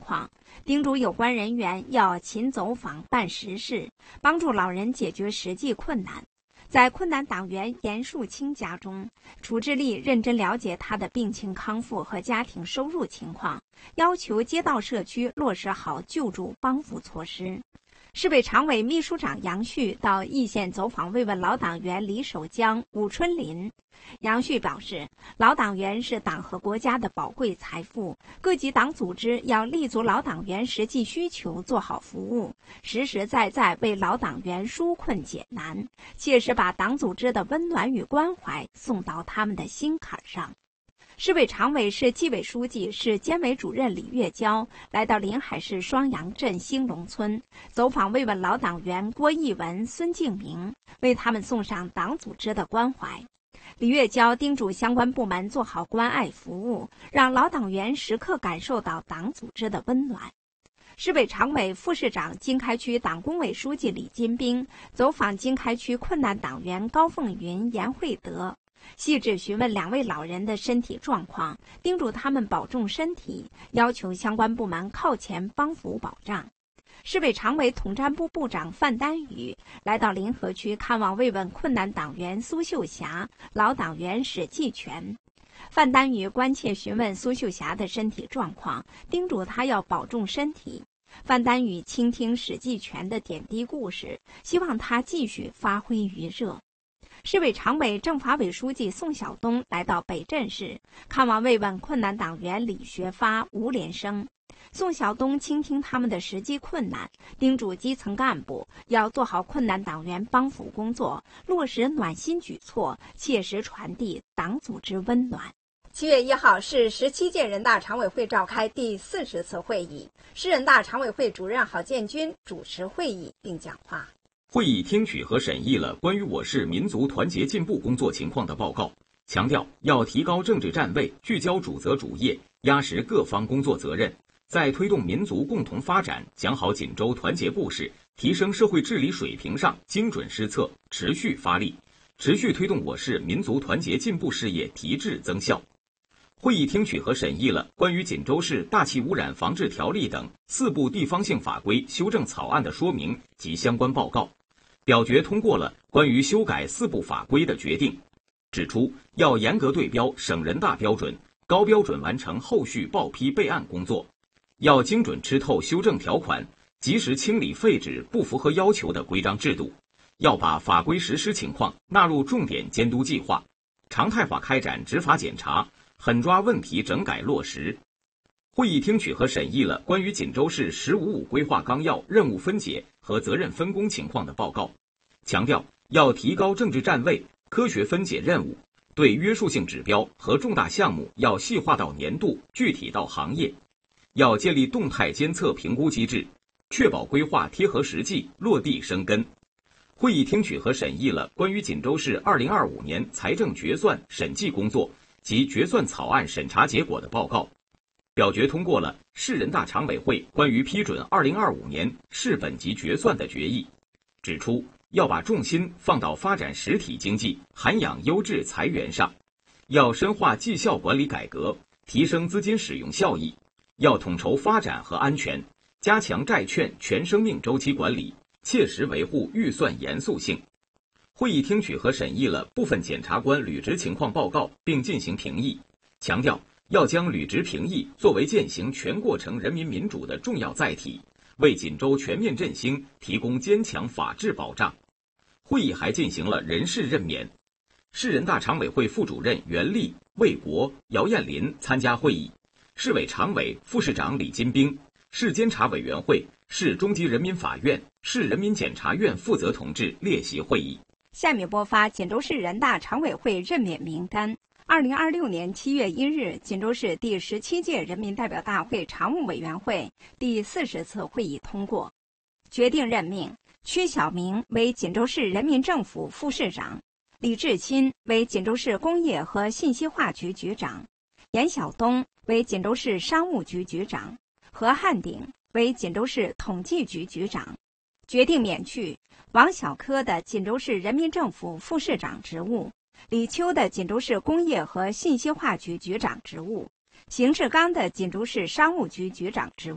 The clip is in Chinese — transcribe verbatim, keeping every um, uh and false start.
况，叮嘱有关人员要勤走访办实事，帮助老人解决实际困难。在困难党员严树清家中，楚志立认真了解他的病情康复和家庭收入情况，要求街道社区落实好救助帮扶措施。市委常委秘书长杨旭到易县走访慰问老党员李守江、武春林。杨旭表示，老党员是党和国家的宝贵财富，各级党组织要立足老党员实际需求，做好服务，实实在在为老党员纾困解难，切实把党组织的温暖与关怀送到他们的心坎上。市委常委、市纪委书记、市监委主任李月娇来到临海市双阳镇兴隆村，走访慰问老党员郭义文、孙敬明，为他们送上党组织的关怀。李月娇叮嘱相关部门做好关爱服务，让老党员时刻感受到党组织的温暖。市委常委、副市长、经开区党工委书记李金兵走访经开区困难党员高凤云、严慧德，细致询问两位老人的身体状况，叮嘱他们保重身体，要求相关部门靠前帮扶保障。市委常委、统战部部长范丹宇来到临河区看望慰问困难党员苏秀霞、老党员史继全。范丹宇关切询问苏秀霞的身体状况，叮嘱她要保重身体。范丹宇倾听史继全的点滴故事，希望他继续发挥余热。市委常委、政法委书记宋晓东来到北镇市看望慰问困难党员李学发、吴连生。宋晓东倾听他们的实际困难，叮嘱基层干部要做好困难党员帮扶工作，落实暖心举措，切实传递党组织温暖。七月一号是十七届人大常委会召开第四十次会议，市人大常委会主任郝建军主持会议并讲话。 会议听取和审议了关于我市民族团结进步工作情况的报告，强调要提高政治站位，聚焦主责主业，压实各方工作责任，在推动民族共同发展、讲好锦州团结故事、提升社会治理水平上精准施策，持续发力，持续推动我市民族团结进步事业提质增效。会议听取和审议了关于锦州市大气污染防治条例等四部地方性法规修正草案的说明及相关报告，表决通过了关于修改四部法规的决定，指出要严格对标省人大标准，高标准完成后续报批备案工作，要精准吃透修正条款，及时清理废止不符合要求的规章制度，要把法规实施情况纳入重点监督计划，常态化开展执法检查，狠抓问题整改落实。会议听取和审议了关于锦州市“十五五”规划纲要任务分解和责任分工情况的报告，强调要提高政治站位，科学分解任务，对约束性指标和重大项目要细化到年度，具体到行业，要建立动态监测评估机制，确保规划贴合实际，落地生根。会议听取和审议了关于锦州市二零二五年财政决算审计工作及决算草案审查结果的报告，表决通过了市人大常委会关于批准二零二五年市本级决算的决议，指出要把重心放到发展实体经济、涵养优质财源上，要深化绩效管理改革，提升资金使用效益，要统筹发展和安全，加强债券全生命周期管理，切实维护预算严肃性。会议听取和审议了部分检察官履职情况报告并进行评议，强调要将履职评议作为践行全过程人民民主的重要载体，为锦州全面振兴提供坚强法治保障。会议还进行了人事任免，市人大常委会副主任袁立、魏国、姚艳林参加会议，市委常委、副市长李金兵，市监察委员会、市中级人民法院、市人民检察院负责同志列席会议。 下面播发锦州市人大常委会任免名单。二零二六年七月一日，锦州市第十七届人民代表大会常务委员会第四十次会议通过，决定任命曲晓明为锦州市人民政府副市长，李志钦为锦州市工业和信息化局局长，严晓东为锦州市商务局局长，何汉鼎为锦州市统计局局长。决定免去王小科的锦州市人民政府副市长职务，李秋的锦州市工业和信息化局局长职务，邢志刚的锦州市商务局局长职务。